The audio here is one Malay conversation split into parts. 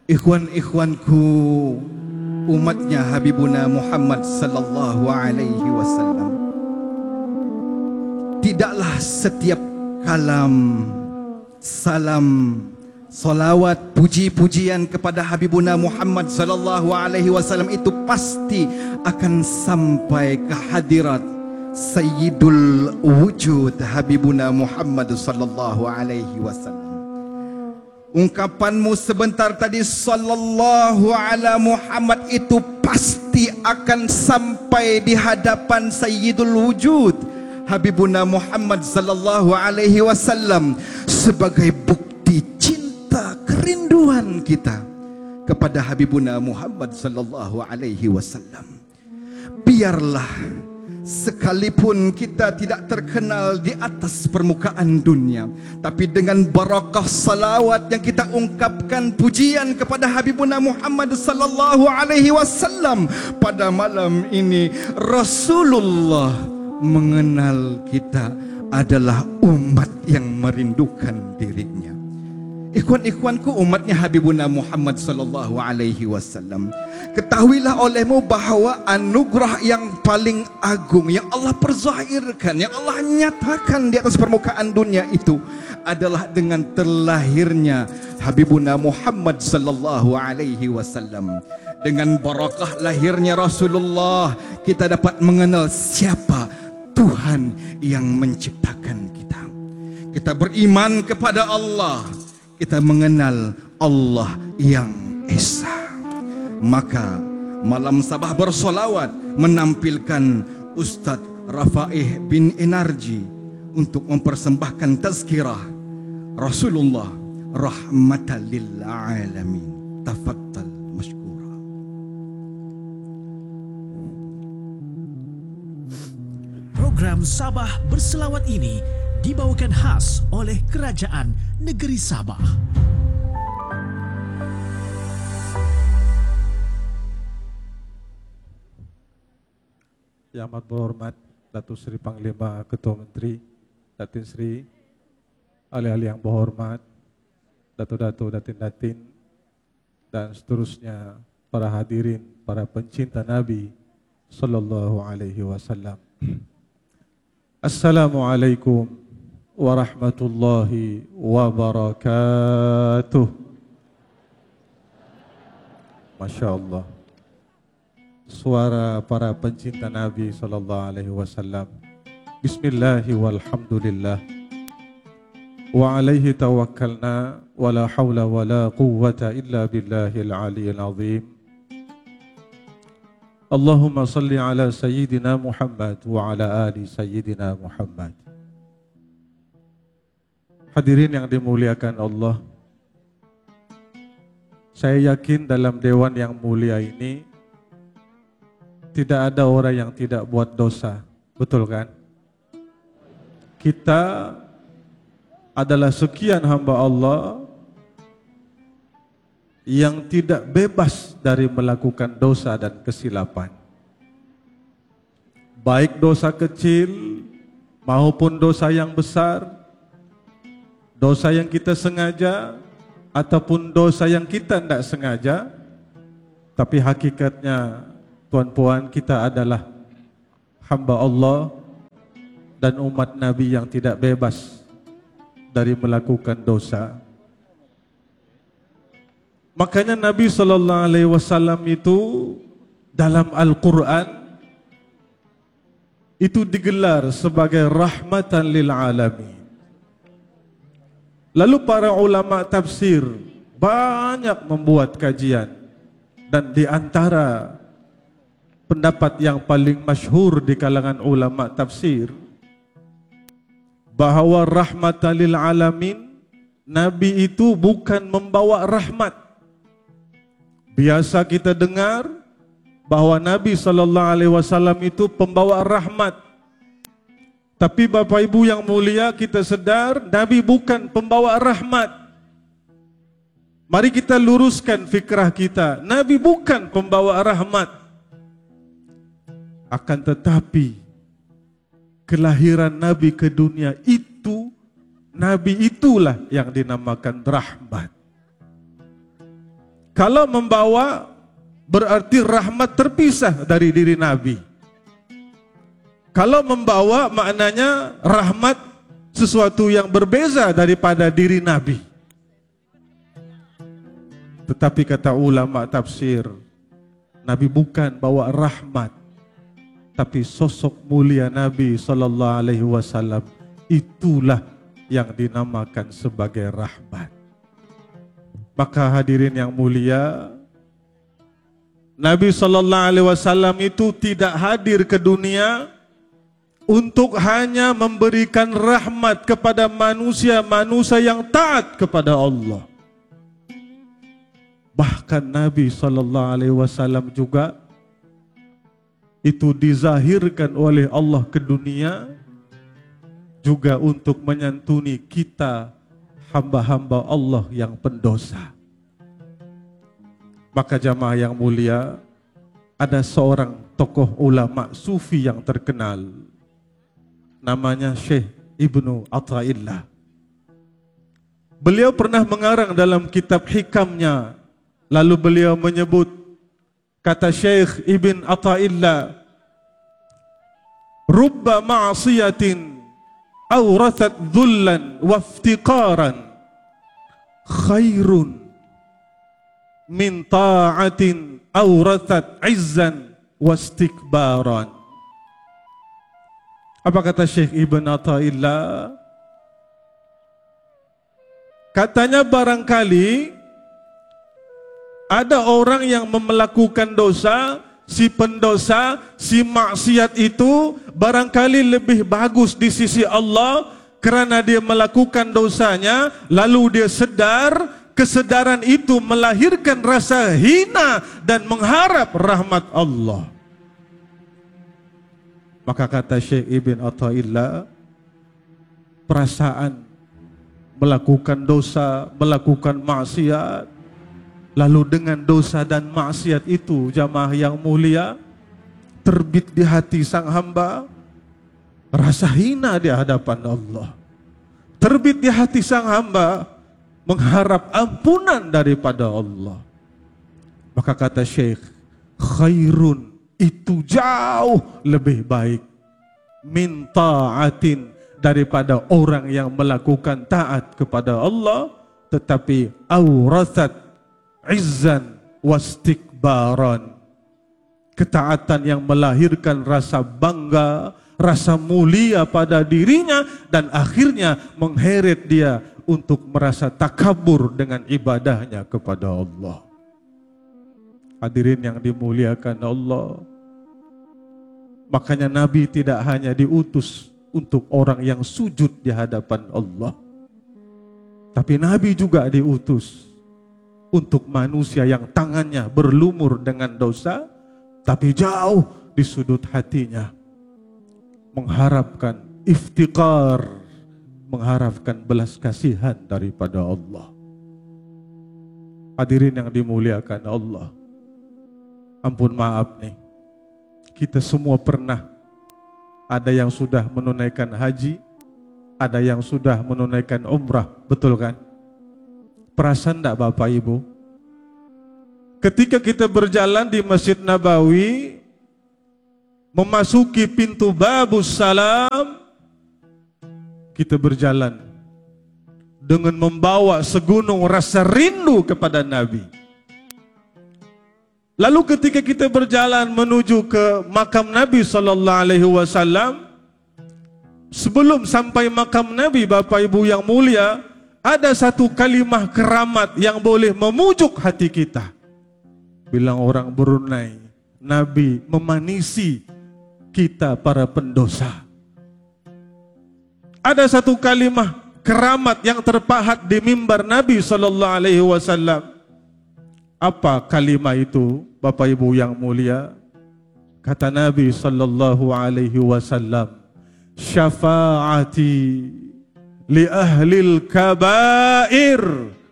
Ikhwan-ikhwanku, umatnya Habibuna Muhammad sallallahu alaihi wasallam, tidaklah setiap kalam, salam, salawat, puji-pujian kepada Habibuna Muhammad sallallahu alaihi wasallam itu pasti akan sampai ke hadirat Sayyidul Wujud Habibuna Muhammad sallallahu alaihi wasallam. Ungkapanmu sebentar tadi sallallahu ala Muhammad itu pasti akan sampai di hadapan Sayyidul Wujud Habibuna Muhammad sallallahu alaihi wasallam sebagai bukti cinta kerinduan kita kepada Habibuna Muhammad sallallahu alaihi wasallam. Biarlah sekalipun kita tidak terkenal di atas permukaan dunia, tapi dengan barakah salawat yang kita ungkapkan pujian kepada Habibuna Muhammad sallallahu alaihi wasallam pada malam ini, Rasulullah mengenal kita adalah umat yang merindukan dirinya. Ikhwan-ikhwanku, umatnya Habibuna Muhammad sallallahu alaihi wasallam, ketahuilah olehmu bahawa anugerah yang paling agung yang Allah perzahirkan, yang Allah nyatakan di atas permukaan dunia itu adalah dengan terlahirnya Habibuna Muhammad sallallahu alaihi wasallam. Dengan barakah lahirnya Rasulullah, kita dapat mengenal siapa Tuhan yang menciptakan kita. Kita beriman kepada Allah, kita mengenal Allah yang Esa. Maka malam sabah bersolawat menampilkan Ustaz Rafaih bin Enarji untuk mempersembahkan tazkirah Rasulullah rahmatan lil alamin. Tafaddal mashkura. Program Sabah Berselawat ini dibawakan khas oleh Kerajaan Negeri Sabah. Yang amat berhormat Datuk Seri Panglima Ketua Menteri, Datin Seri, ahli-ahli yang berhormat, Datuk-datuk, datin-datin, dan seterusnya para hadirin, para pencinta Nabi sallallahu alaihi wasallam. Assalamualaikum warahmatullahi wabarakatuh. Masya Allah, suara para pencinta Nabi sallallahu alaihi wasallam. Bismillahi walhamdulillah wa alaihi tawakkalna wa la hawla wa la quwwata illa billahil aliyyil azim. Allahumma salli ala Sayyidina Muhammad wa ala ali Sayyidina Muhammad. Hadirin yang dimuliakan Allah, saya yakin dalam dewan yang mulia ini tidak ada orang yang tidak buat dosa, betul kan? Kita adalah sekian hamba Allah yang tidak bebas dari melakukan dosa dan kesilapan. Baik dosa kecil maupun dosa yang besar, dosa yang kita sengaja ataupun dosa yang kita tidak sengaja, tapi hakikatnya tuan-puan kita adalah hamba Allah dan umat Nabi yang tidak bebas dari melakukan dosa. Makanya Nabi sallallahu alaihi wasallam itu dalam Al-Quran itu digelar sebagai rahmatan lil alamin. Lalu para ulama tafsir banyak membuat kajian, dan di antara pendapat yang paling masyhur di kalangan ulama tafsir bahawa rahmatan lil alamin, Nabi itu bukan membawa rahmat. Biasa kita dengar bahawa Nabi sallallahu alaihi wasallam itu pembawa rahmat. Tapi Bapak Ibu yang mulia, kita sedar Nabi bukan pembawa rahmat. Mari kita luruskan fikrah kita. Nabi bukan pembawa rahmat. Akan tetapi kelahiran Nabi ke dunia itu, Nabi itulah yang dinamakan rahmat. Kalau membawa berarti rahmat terpisah dari diri Nabi. Kalau membawa maknanya rahmat sesuatu yang berbeza daripada diri Nabi. Tetapi kata ulama tafsir, Nabi bukan bawa rahmat, tapi sosok mulia Nabi SAW itulah yang dinamakan sebagai rahmat. Maka hadirin yang mulia, Nabi SAW itu tidak hadir ke dunia untuk hanya memberikan rahmat kepada manusia-manusia yang taat kepada Allah. Bahkan Nabi SAW juga itu dizahirkan oleh Allah ke dunia juga untuk menyantuni kita hamba-hamba Allah yang pendosa. Maka jamaah yang mulia, ada seorang tokoh ulama sufi yang terkenal, namanya Syekh Ibnu Athaillah. Beliau pernah mengarang dalam kitab hikamnya, lalu beliau menyebut, kata Syekh Ibn Athaillah, rubba ma'asiyatin awrathat dhullan waftiqaran khairun min ta'atin awrathat izzan wastikbaran. Apa kata Syekh Ibn Athaillah? Katanya barangkali ada orang yang melakukan dosa, si pendosa, si maksiat itu barangkali lebih bagus di sisi Allah karena dia melakukan dosanya, lalu dia sadar, kesadaran itu melahirkan rasa hina dan mengharap rahmat Allah. Maka kata Syekh Ibn Athaillah, perasaan melakukan dosa, melakukan maksiat, lalu dengan dosa dan maksiat itu, jamaah yang mulia, terbit di hati sang hamba rasa hina di hadapan Allah. Terbit di hati sang hamba mengharap ampunan daripada Allah. Maka kata Syekh, khairun, itu jauh lebih baik min ta'atin, daripada orang yang melakukan taat kepada Allah tetapi awrathat izzan wastikbaran, ketaatan yang melahirkan rasa bangga, rasa mulia pada dirinya dan akhirnya mengheret dia untuk merasa takabur dengan ibadahnya kepada Allah. Hadirin yang dimuliakan Allah, makanya Nabi tidak hanya diutus untuk orang yang sujud di hadapan Allah, tapi Nabi juga diutus untuk manusia yang tangannya berlumur dengan dosa, tapi jauh di sudut hatinya mengharapkan iftiqar, mengharapkan belas kasihan daripada Allah. Hadirin yang dimuliakan Allah, ampun maaf nih, kita semua pernah, ada yang sudah menunaikan haji, ada yang sudah menunaikan umrah, betul kan? Perasaan enggak Bapak Ibu? Ketika kita berjalan di Masjid Nabawi, memasuki pintu Babus Salam, kita berjalan dengan membawa segunung rasa rindu kepada Nabi. Lalu ketika kita berjalan menuju ke makam Nabi SAW, sebelum sampai makam Nabi, Bapak Ibu yang mulia, ada satu kalimah keramat yang boleh memujuk hati kita. Bilang orang Brunei, Nabi memanisi kita para pendosa. Ada satu kalimah keramat yang terpahat di mimbar Nabi SAW. Apa kalimah itu, Bapak Ibu yang mulia? Kata Nabi SAW, syafaati li ahlil kabair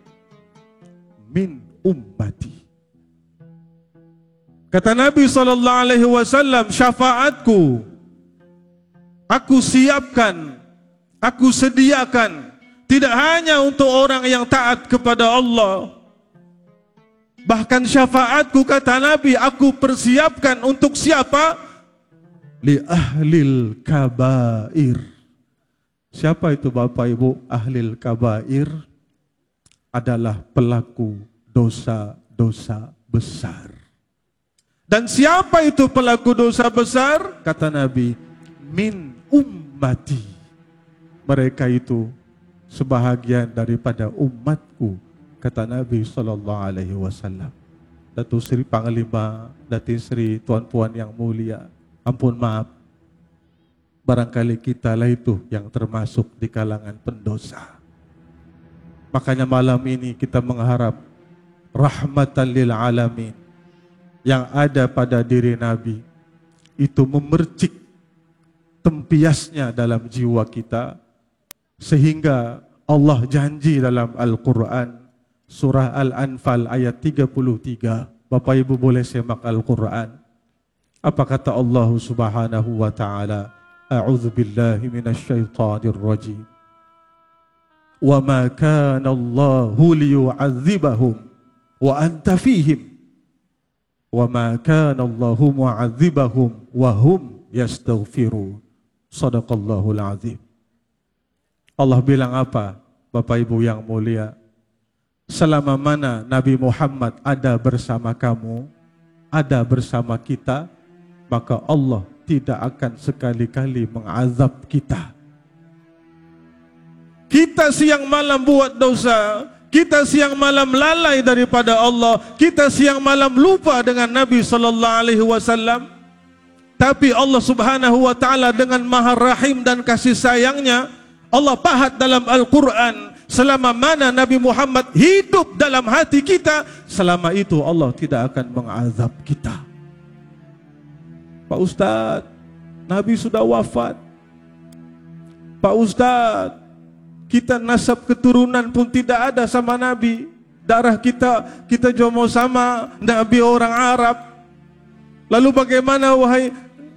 min ummati. Kata Nabi SAW, syafaatku aku siapkan, aku sediakan, tidak hanya untuk orang yang taat kepada Allah, Bahkan syafaatku, kata Nabi, aku persiapkan untuk siapa? Li ahlil kabair. Siapa itu Bapak Ibu ahlil kabair? Adalah pelaku dosa-dosa besar. Dan siapa itu pelaku dosa besar? Kata Nabi, min ummati. Mereka itu sebahagian daripada umatku, kata Nabi SAW. Datuk Seri Panglima, Datin Seri, tuan-puan yang mulia, ampun maaf, barangkali kita lah itu yang termasuk di kalangan pendosa. Makanya malam ini kita mengharap rahmatan lil alamin yang ada pada diri Nabi itu memercik tempiasnya dalam jiwa kita, sehingga Allah janji dalam Al-Quran surah Al-Anfal ayat 33. Bapak Ibu boleh semak Al-Quran. Apa kata Allah Subhanahu wa taala? A'udzu billahi minasyaitonir rajim. Wa ma kana Allahu liyu'adzibahum wa anta fihim. Wa ma kana Allahu mu'adzibahum wa hum yastaghfirun. Shadaqallahul azim. Allah bilang apa, Bapak Ibu yang mulia? Selama mana Nabi Muhammad ada bersama kamu, ada bersama kita, maka Allah tidak akan sekali-kali mengazab kita. Kita siang malam buat dosa, kita siang malam lalai daripada Allah, kita siang malam lupa dengan Nabi SAW. Tapi Allah Subhanahu wa taala dengan Maha Rahim dan kasih sayangnya, Allah pahat dalam Al-Quran, selama mana Nabi Muhammad hidup dalam hati kita, selama itu Allah tidak akan mengazab kita. Pak Ustaz, Nabi sudah wafat. Pak Ustaz, kita nasab keturunan pun tidak ada sama Nabi. Darah kita jomo sama Nabi orang Arab. Lalu bagaimana wahai?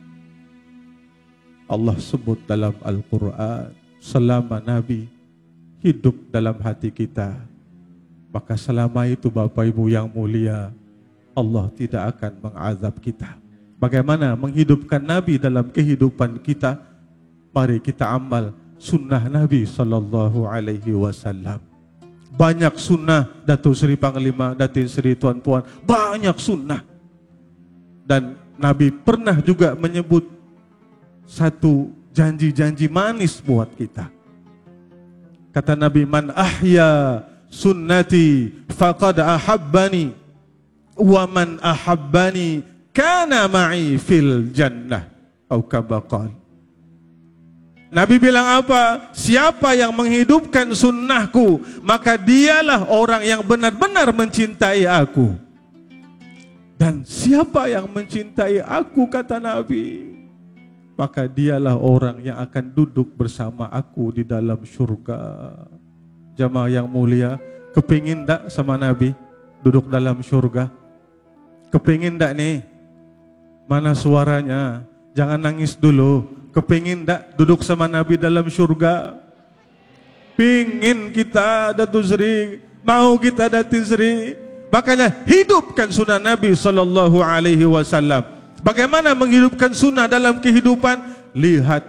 Allah sebut dalam Al-Quran, selama Nabi hidup dalam hati kita, maka selama itu Bapak Ibu yang mulia, Allah tidak akan mengazab kita. Bagaimana menghidupkan Nabi dalam kehidupan kita? Mari kita amal sunnah Nabi SAW. Banyak sunnah, Datuk Seri Panglima, Datin Seri, tuan-puan, banyak sunnah. Dan Nabi pernah juga menyebut satu janji-janji manis buat kita. Kata Nabi, man ahya sunnati faqad ahabbani wa man ahabbani kana ma'i fil jannah atau kama qala. Nabi bilang apa? Siapa yang menghidupkan sunnahku, maka dialah orang yang benar-benar mencintai aku. Dan siapa yang mencintai aku, kata Nabi, maka dialah orang yang akan duduk bersama aku di dalam syurga. Jamaah yang mulia, kepingin tak sama Nabi duduk dalam syurga? Kepingin tak nih? Mana suaranya? Jangan nangis dulu. Kepingin tak duduk sama Nabi dalam syurga? Pingin kita, Datuk Seri. Mau kita, Datin Seri. Makanya hidupkan sunnah Nabi SAW. Bagaimana menghidupkan sunnah dalam kehidupan? Lihat,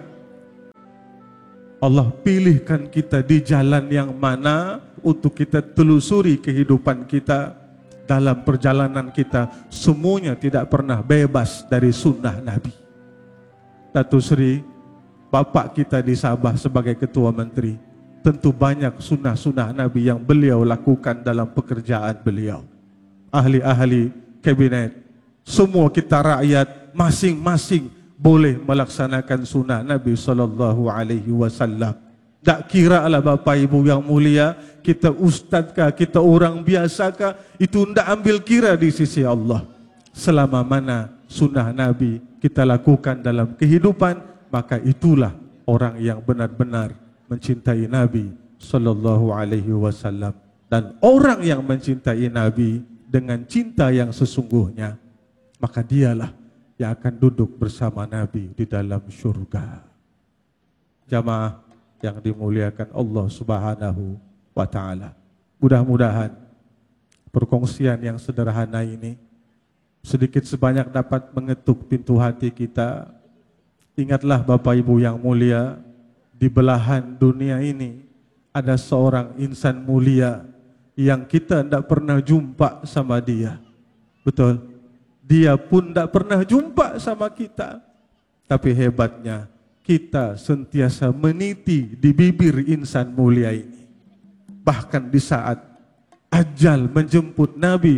Allah pilihkan kita di jalan yang mana untuk kita telusuri kehidupan kita. Dalam perjalanan kita, semuanya tidak pernah bebas dari sunnah Nabi. Datuk Seri, Bapak kita di Sabah sebagai Ketua Menteri, tentu banyak sunnah-sunnah Nabi yang beliau lakukan dalam pekerjaan beliau. Ahli-ahli kabinet, semua kita rakyat masing-masing boleh melaksanakan sunnah Nabi SAW. Tak kira lah Bapak Ibu yang mulia, kita ustazkah, kita orang biasakah, itu tidak ambil kira di sisi Allah. Selama mana sunnah Nabi kita lakukan dalam kehidupan, maka itulah orang yang benar-benar mencintai Nabi SAW. Dan orang yang mencintai Nabi dengan cinta yang sesungguhnya, maka dialah yang akan duduk bersama Nabi di dalam syurga. Jamaah yang dimuliakan Allah Subhanahu wa taala. Mudah-mudahan perkongsian yang sederhana ini sedikit sebanyak dapat mengetuk pintu hati kita. Ingatlah Bapak Ibu yang mulia, di belahan dunia ini ada seorang insan mulia yang kita tidak pernah jumpa sama dia. Betul? Dia pun tidak pernah jumpa sama kita. Tapi hebatnya, kita sentiasa meniti di bibir insan mulia ini. Bahkan di saat ajal menjemput Nabi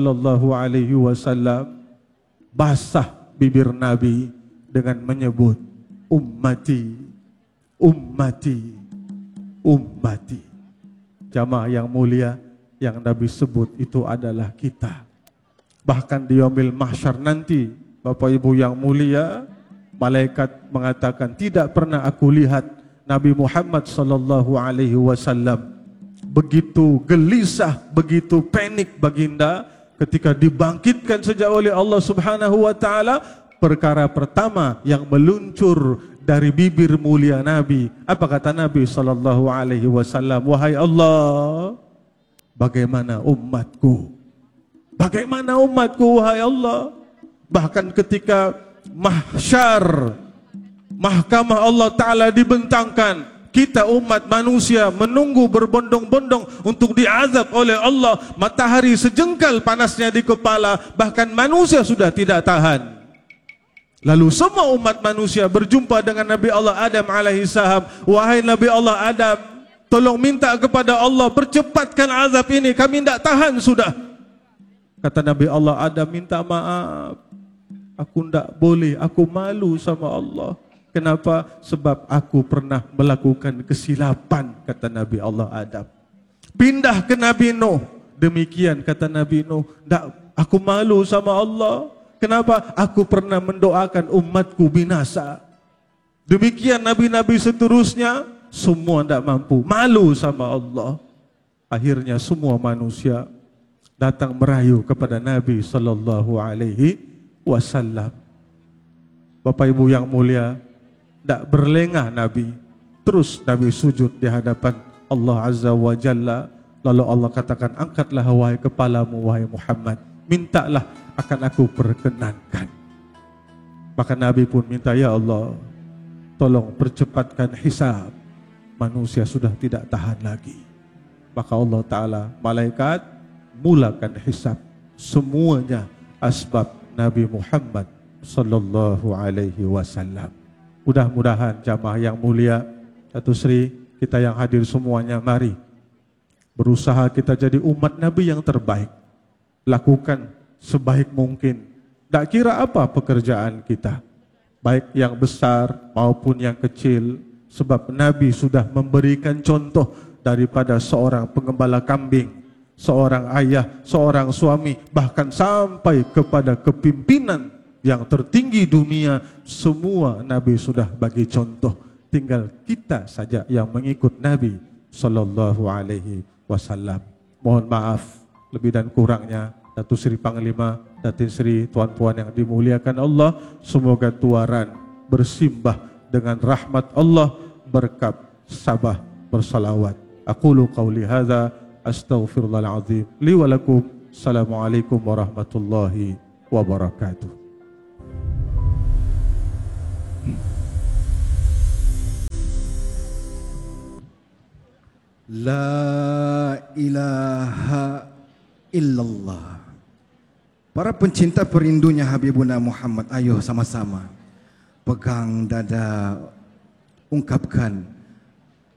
SAW, basah bibir Nabi dengan menyebut ummati, ummati, ummati. Jamaah yang mulia, yang Nabi sebut itu adalah kita. Bahkan di yaumil mahsyar nanti, Bapak Ibu yang mulia, malaikat mengatakan, tidak pernah aku lihat Nabi Muhammad SAW begitu gelisah, begitu panik baginda ketika dibangkitkan sejak oleh Allah Subhanahu wa taala. Perkara pertama yang meluncur dari bibir mulia Nabi, apa kata Nabi SAW? Wahai Allah, bagaimana umatku? Bagaimana umatku, wahai Allah? Bahkan ketika mahsyar, mahkamah Allah Ta'ala dibentangkan, kita umat manusia menunggu berbondong-bondong untuk diazab oleh Allah. Matahari sejengkal panasnya di kepala, bahkan manusia sudah tidak tahan. Lalu semua umat manusia berjumpa dengan Nabi Allah Adam alaihissalam. Wahai Nabi Allah Adam, tolong minta kepada Allah, percepatkan azab ini, kami tidak tahan sudah. Kata Nabi Allah Adam, minta maaf, aku tidak boleh, aku malu sama Allah. Kenapa? Sebab aku pernah melakukan kesilapan, kata Nabi Allah Adam. Pindah ke Nabi Nuh, demikian kata Nabi Nuh, aku malu sama Allah. Kenapa? Aku pernah mendoakan umatku binasa. Demikian nabi-nabi seterusnya, semua tidak mampu, malu sama Allah. Akhirnya semua manusia datang merayu kepada Nabi SAW. Bapak Ibu yang mulia, tidak berlengah Nabi. Terus Nabi sujud di hadapan Allah Azza wa Jalla. Lalu Allah katakan, angkatlah wahai kepalamu wahai Muhammad, mintalah akan aku perkenankan. Maka Nabi pun minta, ya Allah, tolong percepatkan hisab. Manusia sudah tidak tahan lagi. Maka Allah Ta'ala, malaikat, mulakan hisab. Semuanya asbab Nabi Muhammad sallallahu alaihi wasallam. Mudah-mudahan jamaah yang mulia, Datuk Sri, kita yang hadir semuanya, mari berusaha kita jadi umat Nabi yang terbaik. Lakukan sebaik mungkin. Tak kira apa pekerjaan kita, baik yang besar maupun yang kecil. Sebab Nabi sudah memberikan contoh daripada seorang pengembala kambing, seorang ayah, seorang suami, bahkan sampai kepada kepimpinan yang tertinggi dunia. Semua Nabi sudah bagi contoh. Tinggal kita saja yang mengikut Nabi sallallahu alaihi wasallam. Mohon maaf lebih dan kurangnya. Datuk Seri Panglima, Datin Seri, tuan-puan yang dimuliakan Allah, semoga tuaran bersimbah dengan rahmat Allah, berkat Sabah bersalawat. Aqulu qawli hadza, astaghfirullahal azim li wa lakum. Assalamualaikum warahmatullahi wabarakatuh. La ilaha illallah. Para pencinta perindunya Habibuna Muhammad, ayo sama-sama pegang dada, ungkapkan